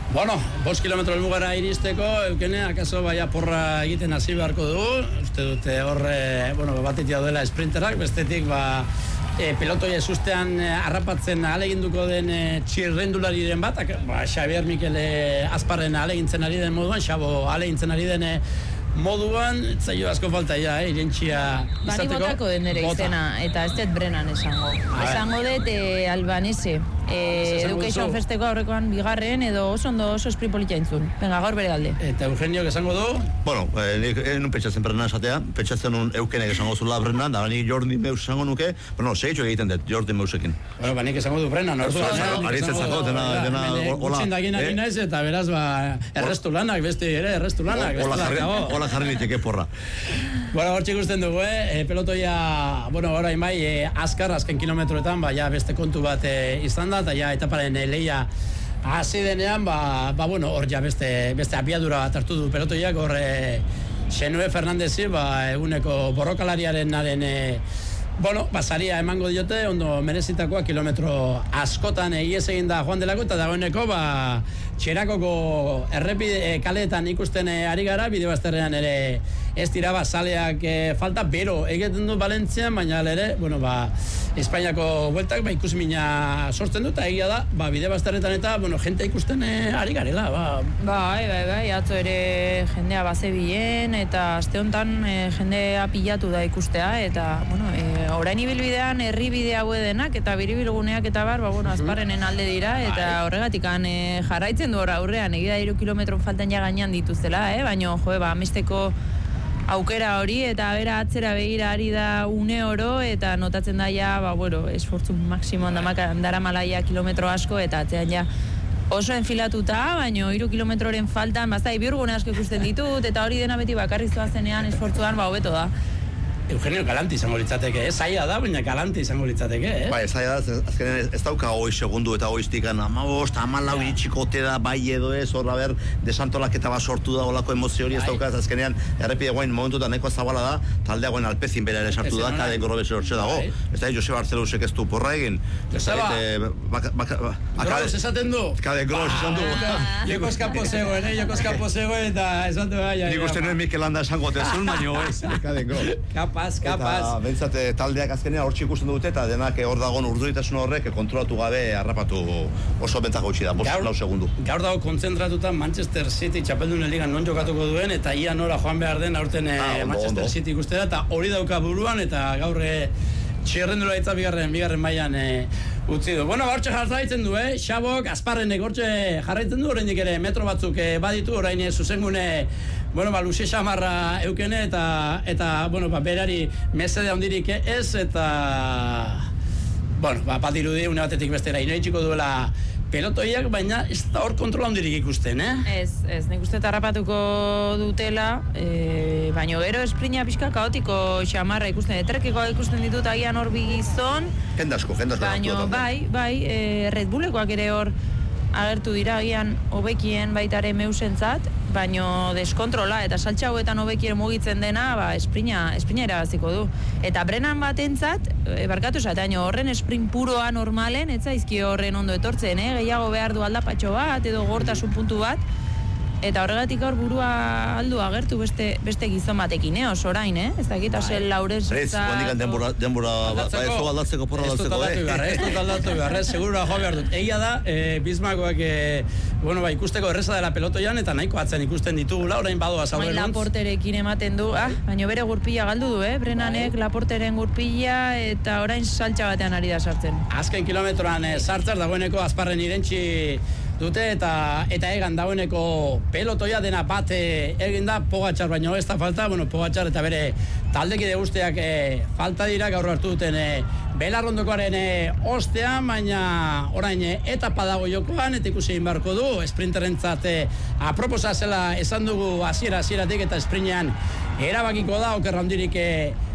Bueno, 5 kilometro helmugara iristeko, Eukene, akaso baia porra egiten hasi beharko dugu. Uste dute horre, batetik daudela sprinterak, bestetik pelotoia sustean harrapatzen ahaleginduko den txirrendulariren bat, Xabier Mikel Azparren ahalegintzen ari den moduan, Xabo ahalegintzen ari den moduan, zailo asko falta irentxia izateko. Bani botako den ere izena, eta ez dut Brennan esango. Esango dut Albanese. Education Festeko aurrekoan bigarren edo oso sprint politia entzun. Venga, gaur bere alde. Eta Eugenio, esango du? Bueno, nun pentsatzen Brennan esatea, pentsatzen nun Eukenek esango zula Brennan, da bani Jordi Meus esango nuke, segitxo egiten dut Jordi Meusekin. Bueno, banik esango du Brennan, aritzen zako, dena gutxin daginak inaiz, eta beraz, errestu lanak, beste ere, errestu lanak. Hola jarri niteke porra. Bueno, hor txikusten dugu, pelotoia, orain bai, azken kilometroetan, beste kontu bat izan da, eta etaparen lehia hasi denean, hor ja beste abiadura bat hartu du pelotoiak, hor Xenue Fernandezi, eguneko borrokalariaren saria emango diote, ondo merezitakoa kilometro askotan ies egin da joan delako, eta dagoeneko Txerakoko errepide kaleetan ikusten ari gara, bide bazterrean ere ez dira zaleak falta, bero egiten du Valentzian, baina ere, Espainiako bueltak ikusmina sortzen du, eta egia da, bide bazterretan eta, jente ikusten ari garela. Bai, atzo ere jendea bazebilen, eta aste honetan jendea pilatu da ikustea, eta, orain ibilbidean herribide haue denak, eta biribilguneak eta Azparrenen alde dira, eta horregatik jarraitzen du aurrean, egia 3 kilometro faltan ja gainean dituztela, baina, amesteko aukera hori, eta bera atzera begira ari da une oro, eta notatzen da esfortzu maksimoan daramala kilometro asko, eta atzean ja oso enfilatuta, baina 3 kilometroren faltan, biurgune asko ikusten ditut, eta hori dena beti bakarrik zoazenean esfortzuan, hobeto da. Eugenio, galanti izango litzateke, zaila da, baina galanti izango litzateke, Bai, zaila da, azkenean ez dauka 8 segundu eta 15, 14 iritsikote da, bai edo ez, horra ber, desantolak eta sortu da olako emozio hori ez dauka, azkenean, errepide guain momentuetan nahiko zabala da, taldea guain Alpezin bera ere sartu da, Kade Grobes hortxe dago, ez da, Joseba Arcelusek ez du porra egin. Grobes esaten du? Kade Grobes esan du. Jokoz kapo zegoen, eta esan du bai. Nik uste nuen Mikel Landa esango tezun, baino ez, Kade Grobes. Kapaz. Eta bentsate taldeak azkenean hor ikusten dute, eta denak hor dagoen urduritasun horrek kontrolatu gabe harrapatu oso bentzako utzi da, 4 segundu. Gaur dago kontzentratuta Manchester City txapeldunen ligan non jokatuko duen, eta ia nora joan behar den aurten Manchester City ikustera, eta hori dauka buruan, eta gaur txirrendula itza bigarren mailan utzi du. Hortxe jarraitzen du, Xabok, Azparrenek hortxe jarraitzen du, oraindik ere metro batzuk baditu, orain zuzengune luze xamarra Eukene, eta berari mesede handirik ez, eta bat irudi, une batetik bestera inoitziko duela pelotoiak, baina ez da hor kontrola handirik ikusten, Ez, nik uste harrapatuko dutela, baina gero esprina pixka kaotiko xamarra ikusten, etrekeko ikusten ditut agian hor bigizon. Jendasko. Baina, bai, Red Bullekoak ere hor agertu dira agian hobekien baitare Meusentzat, baino deskontrola eta saltxa hauetan hobekien mugitzen dena, esprina irabaziko du. Eta Brennan batentzat, barkatu esatean, horren sprint puroa normalen, ez zaizki horren ondo etortzen, gehiago behar du aldapatxo bat, edo gortasun puntu bat, eta horregatik hor burua aldu agertu beste gizon batekin, oso orain, ez dakit, Asel Laurens ez, guandikan denbora aldatzeko porra aldatzeko, Ez dut aldatu behar, segurura jo behar dut. Egia da, Bismarckoak, ikusteko erreza dela pelotoian, eta nahiko atzen ikusten ditugula, orain badoa zaurren ontz. Laporterekin ematen du, baina bere gurpila galdu du, Brennanek Laporteren gurpila, eta orain saltxa batean ari da sartzen. Azken kilometroan sartzar dagoeneko Azparren irentxi dute, eta egan dagoeneko pelotoia dena bat egin da, Pogačar baino ez da falta, Pogačar eta bere taldekide guztiak falta dira, gaur hartu duten Belarrondokoaren ostean, baina orain etapa dago jokoan, eta ikusi egin beharko du, sprinterentzat aproposa zela esan dugu hasieratik, eta sprintean erabakiko da, oker handirik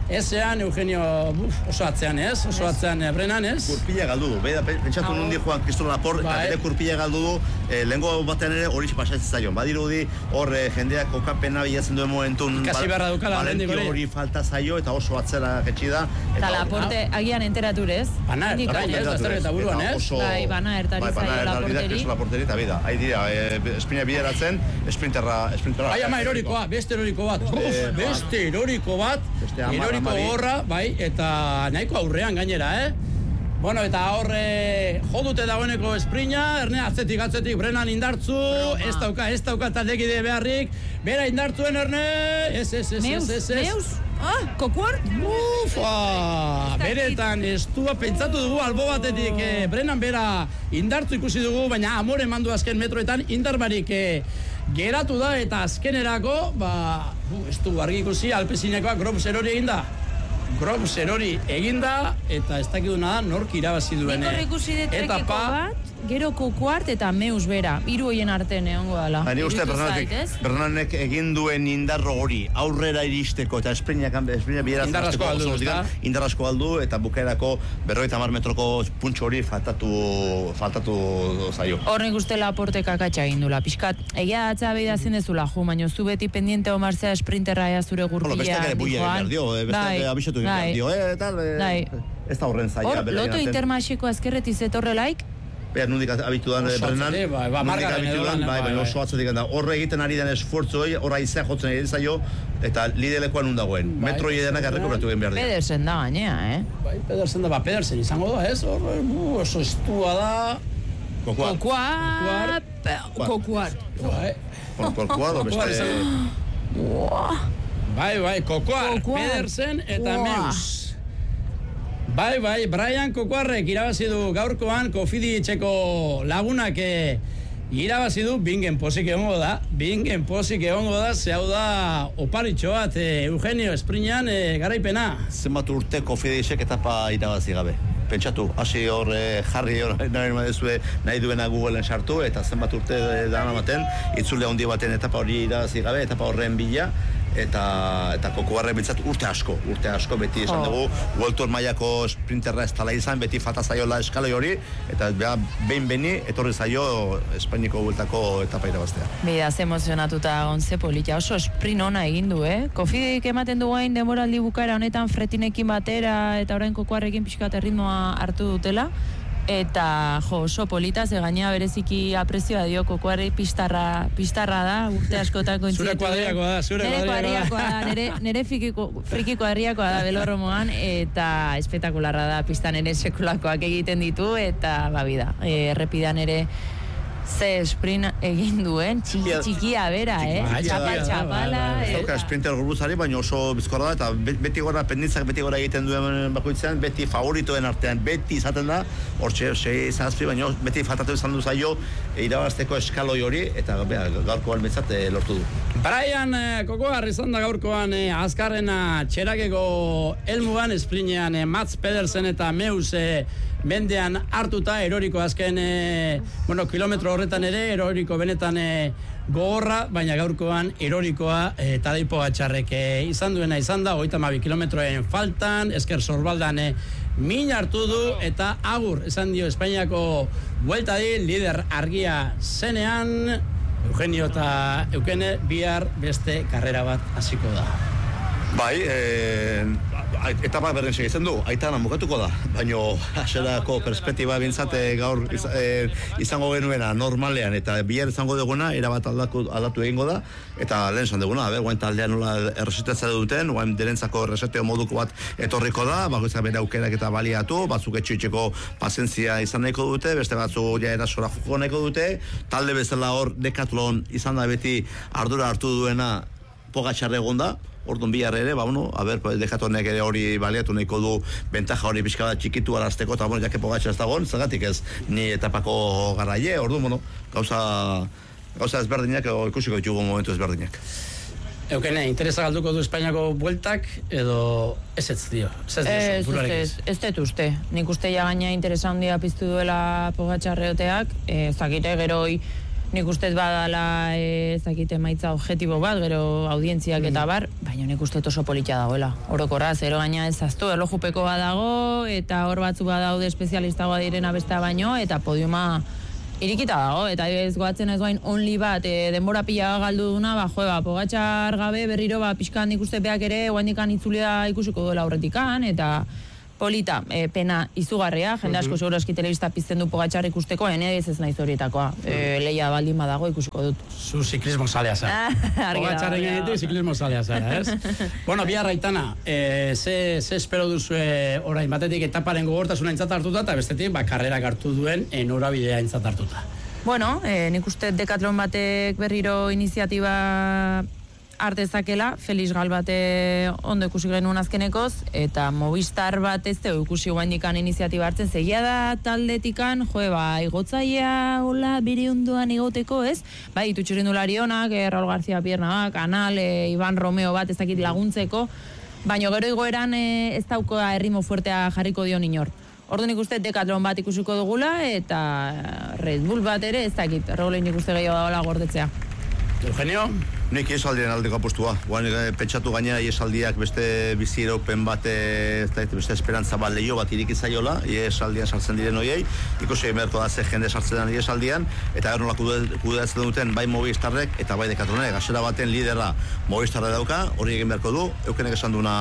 Ezean, Eugenio oso atzean ez, oso atzean Brenan ez. Kurpila galdu du, pentsatu nundi Juan Cristóbal Laport, eta bere kurpila galdu du, lehenko batean ere hori pasatzen zaion. Badirudi hor jendeak kokapena bilatzen duen momentun, Ikasi beharra dukala, hori falta zaio eta oso atzera getxi da. Eta Laporte agian enteraturez. Bana eta buruan ez. Bai, bana ertari zaio Laporteri. Laporteri eta bida, hain dira, espina bideratzen, sprinterra. Bai, ama eroriko bat, beste eroriko bat, eroriko horra, bai, eta nahiko aurrean gainera, Bueno, eta horre jodute dagoeneko esprina, Erne atzetik, Brenan indartzu, ez dauka taldekide beharrik, bera indartzuen Erne, ez. Meus? Kokuart? Ufa! Beretan, estua pentsatu dugu albo batetik, Brenan bera indartzu ikusi dugu, baina amore mandu azken metroetan indar barik geratu da, eta azkenerako, ez du argi ikusi, alpezinekoak Grobs erori eginda. Grobs erori eginda, eta ez dakiduna da nork irabazi duene. Nik horrekusi detrekeko bat, gero Kokuart eta Meus bera, hiru hoien artean egongo dala. Ni uste Bernanek egin duen indarro hori aurrera iristeko eta esprina bideratzen indar asko aldu eta bukaerako 50 metroko puntxo hori faltatu zaio. Hor nik uste Laportek akatsa egin dula, pixkat, egia atza beida zen dezula, baina zu beti pendiente omarzea sprinterra ea zure gurpila. Bestak ere buia egin berdio, bestak abisatu egin berdio, ez da horren zaila. Hor, loto intermasiko azkerretiz etorrelaik, Behar nundik abitu dan Brenan, oso atzatik da. Horre egiten ari den esfuerzo hori, horra izea jotzen egin zaio, eta lidelekoan undagoen. Metro edenak errekuperatu egin behar dira. Pedersen da gainea, Bai, Pedersen izango da, ez? Oso estua da. Kokuart. Bai, Kokuart, Pedersen eta Meus. Bai, Brian Kokuarrek irabazi du gaurkoan, Kofiditxeko lagunak irabazi du, bingen posik egongo da, ze hau da oparitxo bat, Eugenio esprinan garaipena. Zenbat urte Kofiditxek etapa irabazi gabe. Pentsatu, hasi hor jarri nahi duena Googleen sartu, eta zenbat urte dana baten, itzule handi baten etapa hori irabazi gabe, etapa horren bila, eta Kokuarrek bintzat urte asko beti esan dugu, World Tour mailako sprinterra ez tala izan, beti falta zaiola eskaloi hori, eta behin etorri zaio Espainiko bueltako etapa irabaztea. Bida, ze emozionatuta gonze polita, oso sprint ona egin du, Kofidik ematen du gain demoraldi bukaera honetan Fretinekin batera, eta orain Kokuarrekin pixkat erritmoa hartu dutela, eta oso polita, ze gainea bereziki aprezioa dio Kokuarri pistarra da, urte askotan kointzitu. Zure kuadriakoa da, nire frikiko herriakoa da Belorromoan, eta espetakularra da, pistan ere sekulakoak egiten ditu, eta bida, errepidan ere ze sprint egin duen, txikia bera, txapala. Zauka sprinter gurbuzari, baina oso bizkorra da, eta beti gora, penditzak beti gora egiten duen bakoitzean, beti favoritoen artean, beti izaten da, hortxe, 6-7, baina beti faltatu izan du zaio, irabazteko eskaloi hori, eta gaurkoan betzat lortu du. Brian Kokuart izan da gaurkoan azkarrena txerakeko helmugan, esprinean Mats Pedersen eta Meus mendean hartuta, eroriko azken kilometro horretan ere, eroriko benetan gogorra, baina gaurkoan erorikoa Tadej Pogačarrek izan duena izan da, 32 kilometroen faltan, esker sorbaldan min hartu du, eta agur esan dio Espainiako bueltadi, lider argia zenean, Eugenio eta Eukene bihar beste karrera bat hasiko da. Bai, etapa berren segitzen du, Aitana bukatuko da, baina hasierako perspektiba bintzate gaur izango genuena normalean, eta bihar izango duguna, erabat aldatu egingo da, eta lehen esan duguna, guain taldean nola erresetetza duten, guain derentzako erreseteo moduko bat etorriko da, bakoitzak bere aukerak eta baliatu, batzuk etxoitzeko pazientzia izan nahiko dute, beste batzuk ja erasora joko nahiko dute, talde bezala hor Decathlon izan da beti ardura hartu duena Pogačar egon da, orduan bihar ere, Decathlon ere hori baliatu nahiko du bentaja hori pixka bat txikitu arazteko, eta jake Pogačar ez dagoen, zagatik ez ni etapako garraie, orduan, gauza ezberdinak, ikusiko ditugu momentu ezberdinak. Eukene, interesa galduko du Espainiako bueltak, edo ez dio? Ez dut uste. Nik uste ja gaina interesa handia piztu duela Pogačarreoteak, zakite geroi nik ustez badala ezakite emaitza objektibo bat, gero audientziak eta bar, baina nik ustez oso politia dagoela. Orokorra, zero gaina ez aztu, erlojupeko badago, eta hor batzu badaude espezialistagoa direna bestea baino, eta podiuma irikita dago, eta ez goatzen ez guain only bat, denbora pila galdu duna, Pogačar gabe berriro, pixkan nik uste beak ere, guandikan itzulia ikusiko duela aurretikan, eta polita, pena izugarria, jende asko seguro eski telebista pizten du Pogačar ikusteko, ez naiz horietakoa, leia baldin badago ikusiko dut. Zu ziklismo zalea zara. Pogačarren gainetik ziklismo zalea zara, ez? Bueno, bihar Aitana, ze espero duzue orain, batetik etaparen gogortasuna aintzat hartuta, eta bestetik, karrerak hartu duen norabidea aintzat hartuta. Bueno, nik uste Decathlon batek berriro iniziatiba artezakela, Felix Galbate ondo ikusi genuen azkenekoz, eta Movistar bat ez dugu ikusi guaindikan iniziatiba hartzen, segia da taldetikan, igotzaia hola bere ondoan igoteko, ez? Bai, itutxirindulari honak, Raul García Piernak, Anal, Iban Romeo bat ez dakit laguntzeko, baina gero igoeran ez daukoa errimo fuertea jarriko dion inor. Orduan ikuste Decathlon bat ikusiko dugula, eta Red Bull bat ere ez dakit, Raulin ikuste gehiago dagoela gordetzea. Eugenio? Nik iesaldien aldeko apostua. Pentsatu gaina iesaldiak beste bizi iraupen bat, beste esperantza bat lehio bat irikizaiola, iesaldian sartzen diren hoiei, ikusi emerko da ze jende sartzen den iesaldian, eta gero nola kudeatzen duten bai Movistarrek eta bai Decathlonek. Gasera baten lidera Movistarra dauka, hori egin beharko du, eukenek esan duna,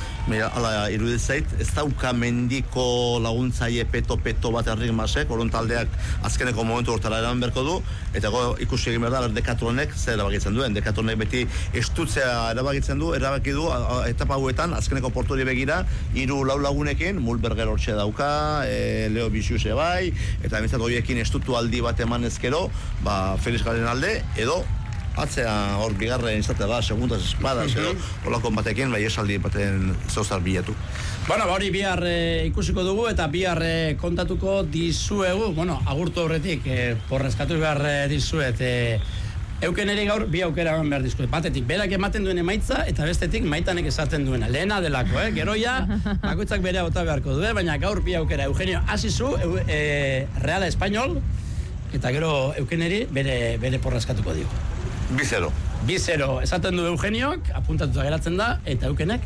ala iruditzait, ez dauka mendiko laguntzaile peto bat herrik masek, orduan taldeak azkeneko momentu hortara eraman beharko du, eta ikusi egin behar da, Decathlonek zer erabakitzen duen. Decathlon beti estutzea erabaki du etapa hauetan, azkeneko portuari begira, 3-4 lagunekin, Mulberger hortxe dauka, Leo Bixiuse bai, eta emitzat horiekin estutu aldi bat eman ezkero, Felix Galen alde, edo atzea hor bigarren izatea da, segundas espadas, edo holako batekin, esaldi baten zauzar bilatu. Bueno, hori bihar ikusiko dugu eta bihar kontatuko dizuegu, agurtu horretik, porrezkatu behar dizuet, Eukeneri gaur bi aukera eman behar dizkuet. Batetik, berak ematen duen emaitza, eta bestetik maitanek esaten duena. Lehena delako, Geroia, bakoitzak bere bota beharko du, baina gaur bi aukera. Eugenio, hasizu, Reala Espainol, eta gero Eukeneri bere porrazkatuko dio. 2-0. 2-0, esaten du Eugeniok, apuntatuta geratzen da, eta Eukenek?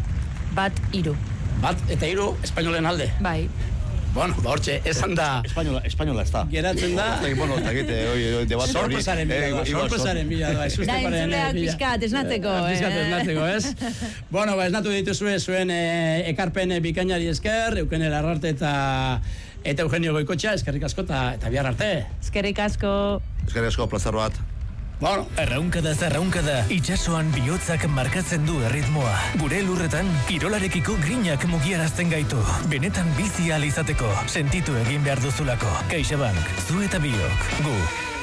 1-3. 1-3, Espainolen alde? Bai. Bueno, hortxe, esan da... Espainola ez da. Geratzen da... Bueno, eta gite, sorpresaren bila doa. Da, entzuleak pixkat, esnatzeko. Ez? Bueno, esnatu dituzue zuen ekarpen bikainari esker, Eukenel Arrarte eta Eugenio Goikotxa, eskerrik asko eta bihar arte. Eskerrik asko. Eskerrik asko, plazar bat. Bueno, Arraunkada, itsasoan bihotzak markatzen du erritmoa. Gure lurretan, kirolarekiko grinak mugiarazten gaitu. Benetan bizi ahal izateko, sentitu egin behar duzulako. CaixaBank, zu eta biok, gu.